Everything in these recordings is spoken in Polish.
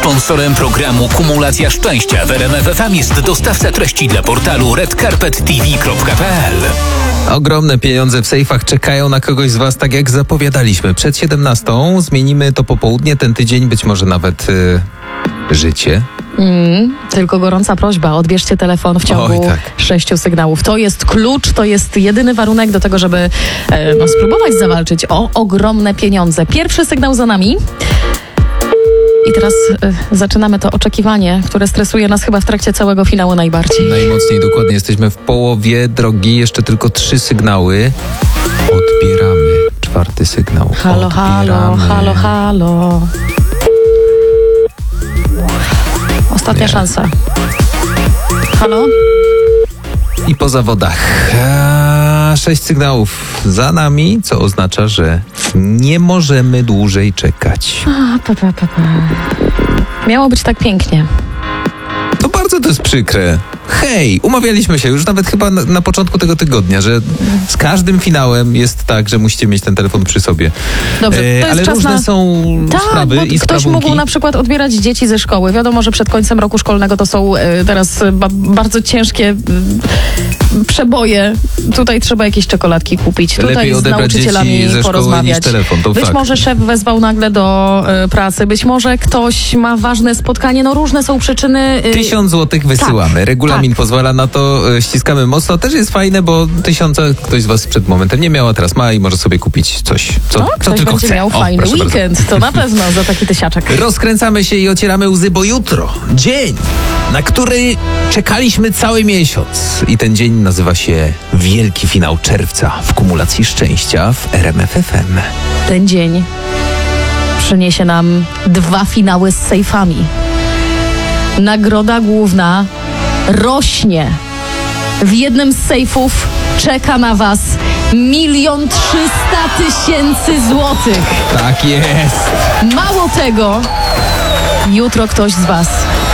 Sponsorem programu Kumulacja Szczęścia w RMF FM jest dostawca treści dla portalu redcarpettv.pl. Ogromne pieniądze w sejfach czekają na kogoś z Was, tak jak zapowiadaliśmy. Przed 17 zmienimy to popołudnie, ten tydzień, być może nawet życie. Tylko gorąca prośba, odbierzcie telefon w ciągu 6 sygnałów. To jest klucz, to jest jedyny warunek do tego, żeby spróbować zawalczyć o ogromne pieniądze. Pierwszy sygnał za nami. I teraz zaczynamy to oczekiwanie, które stresuje nas chyba w trakcie całego finału najbardziej. Najmocniej, dokładnie. Jesteśmy w połowie drogi, jeszcze tylko 3 sygnały. Odbieramy. 4. sygnał. Halo, halo, halo, halo. Ostatnia szansa. Halo? I po zawodach. 6 sygnałów za nami, co oznacza, że nie możemy dłużej czekać. Miało być tak pięknie. No bardzo to jest przykre. Hej, umawialiśmy się już nawet chyba na początku tego tygodnia, że z każdym finałem jest tak, że musicie mieć ten telefon przy sobie. Dobrze, to jest ale czas różne są sprawy bo i ktoś mógł na przykład odbierać dzieci ze szkoły. Wiadomo, że przed końcem roku szkolnego to są teraz bardzo ciężkie przeboje. Tutaj trzeba jakieś czekoladki kupić. Lepiej tutaj z nauczycielami ze porozmawiać. Niż telefon, to być fakt. może szef wezwał nagle do pracy. Być może ktoś ma ważne spotkanie. No różne są przyczyny. 1000 złotych wysyłamy. Regulamin pozwala na to. Ściskamy mocno. Też jest fajne, bo 1000 ktoś z Was przed momentem nie miał, a teraz ma i może sobie kupić coś, co ktoś tylko będzie chce. miał fajny weekend. To na pewno za taki tysiaczek. Rozkręcamy się i ocieramy łzy, bo jutro dzień, na który czekaliśmy cały miesiąc. I ten dzień nazywa się Wielki Finał Czerwca w Kumulacji Szczęścia w RMF FM. Ten dzień przyniesie nam 2 finały z sejfami. Nagroda główna rośnie. W jednym z sejfów czeka na Was 1 300 000 złotych. Tak jest. Mało tego, jutro ktoś z Was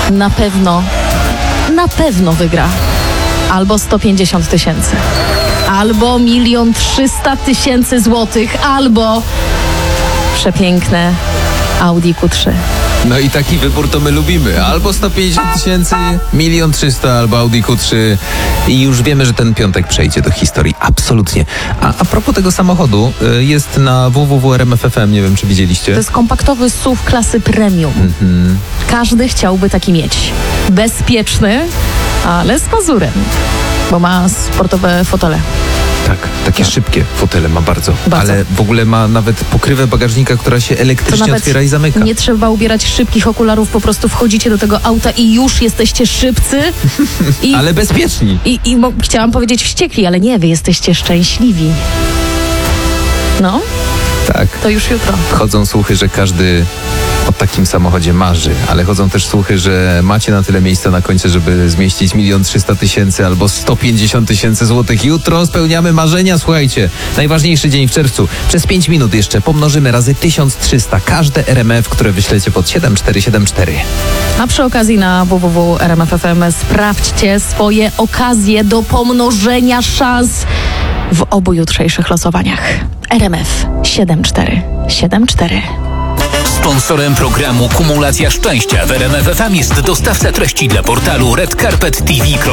na pewno wygra. Albo 150 000, albo 1 300 000 złotych, albo przepiękne Audi Q3. No i taki wybór to my lubimy. Albo 150 000, 1 300 000, albo Audi Q3. I już wiemy, że ten piątek przejdzie do historii. Absolutnie. A propos tego samochodu, jest na www.rmf.fm, nie wiem, czy widzieliście. To jest kompaktowy SUV klasy premium. Każdy chciałby taki mieć. Bezpieczny, ale z pazurem, bo ma sportowe fotele. Tak, takie szybkie fotele ma bardzo. Ale w ogóle ma nawet pokrywę bagażnika, która się elektrycznie otwiera i zamyka. Nie trzeba ubierać szybkich okularów, po prostu wchodzicie do tego auta i już jesteście szybcy. Ale bezpieczni. Bo chciałam powiedzieć wściekli, ale nie, wy jesteście szczęśliwi. No, tak. To już jutro. Chodzą słuchy, że każdy o takim samochodzie marzy, ale chodzą też słuchy, że macie na tyle miejsca na końcu, żeby zmieścić 1 300 000 albo 150 000 złotych. Jutro spełniamy marzenia, słuchajcie. Najważniejszy dzień w czerwcu. Przez 5 minut jeszcze pomnożymy razy 1300 każde RMF, które wyślecie pod 7474. A przy okazji na www.rmf.fm sprawdźcie swoje okazje do pomnożenia szans w obu jutrzejszych losowaniach. RMF 7474. Sponsorem programu Kumulacja Szczęścia w RMF FM jest dostawca treści dla portalu redcarpettv.pl.